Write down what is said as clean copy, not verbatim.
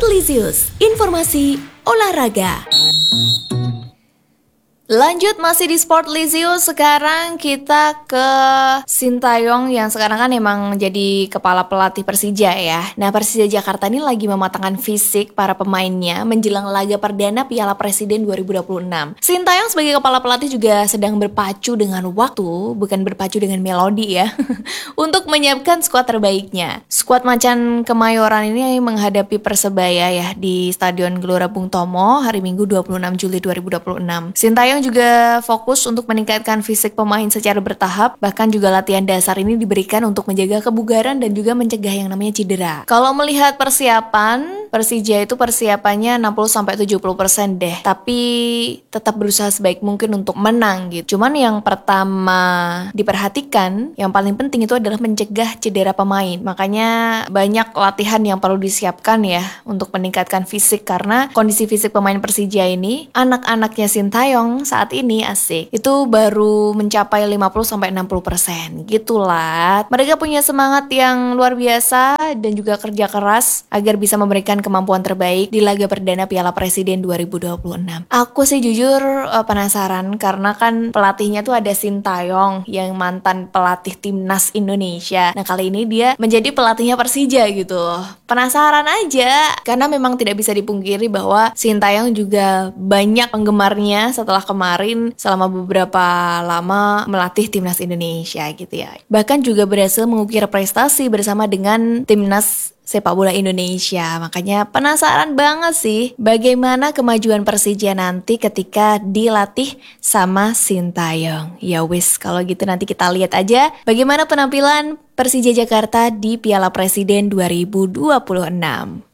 Sportlisius, informasi olahraga. Lanjut masih di Sportlisius, sekarang kita ke Sintayong yang sekarang kan emang jadi kepala pelatih Persija ya. Nah, Persija Jakarta ini lagi mematangkan fisik para pemainnya menjelang laga perdana Piala Presiden 2026. Sintayong sebagai kepala pelatih juga sedang berpacu dengan waktu, bukan berpacu dengan melodi ya, untuk menyiapkan skuad terbaiknya. Skuad Macan Kemayoran ini menghadapi Persebaya ya di Stadion Gelora Bung Tomo hari Minggu 26 Juli 2026. Sintayong juga fokus untuk meningkatkan fisik pemain secara bertahap, bahkan juga latihan dasar ini diberikan untuk menjaga kebugaran dan juga mencegah yang namanya cedera. Kalau melihat persiapan, Persija itu persiapannya 60-70% deh, tapi tetap berusaha sebaik mungkin untuk menang gitu. Cuman yang pertama diperhatikan, yang paling penting itu adalah mencegah cedera pemain. Makanya banyak latihan yang perlu disiapkan ya untuk meningkatkan fisik, karena kondisi fisik pemain Persija ini, anak-anaknya Sintayong saat ini asik, itu baru mencapai 50-60% gitulah. Mereka punya semangat yang luar biasa dan juga kerja keras agar bisa memberikan kemampuan terbaik di laga perdana Piala Presiden 2026. Aku sih jujur penasaran karena kan pelatihnya tuh ada Sintayong yang mantan pelatih timnas Indonesia. Nah, kali ini dia menjadi pelatihnya Persija gitu. Penasaran aja karena memang tidak bisa dipungkiri bahwa Sintayong juga banyak penggemarnya setelah kemarin selama beberapa lama melatih timnas Indonesia gitu ya. Bahkan juga berhasil mengukir prestasi bersama dengan timnas sepak bola Indonesia. Makanya penasaran banget sih bagaimana kemajuan Persija nanti ketika dilatih sama Sintayong. Ya wis, kalau gitu nanti kita lihat aja bagaimana penampilan Persija Jakarta di Piala Presiden 2026.